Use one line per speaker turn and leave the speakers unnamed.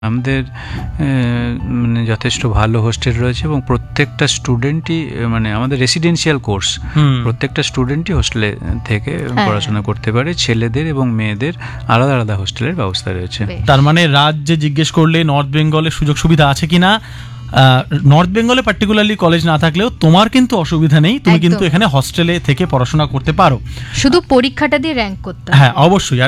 আমাদের মানে যথেষ্ট ভালো হোস্টেল রয়েছে এবং প্রত্যেকটা স্টুডেন্টই মানে আমাদের রেসিডেন্সিয়াল কোর্স, প্রত্যেকটা স্টুডেন্টই হোস্টেলে থেকে পড়াশোনা করতে পারে। ছেলেদের এবং মেয়েদের আলাদা আলাদা হোস্টেলের ব্যবস্থা রয়েছে।
তার মানে রাজ যে জিজ্ঞেস করলে নর্থ বেঙ্গলের সুযোগ সুবিধা আছে কিনা, নর্থ বেঙ্গলে পার্টিকুলারলি কলেজ না থাকলেও তোমার কিন্তু অসুবিধা নেই, তুমি কিন্তু এখানে হস্টেলে থেকে পড়াশোনা করতে পারো,
শুধু পরীক্ষাটা দিয়ে র্যাঙ্ক করতে।
হ্যাঁ অবশ্যই।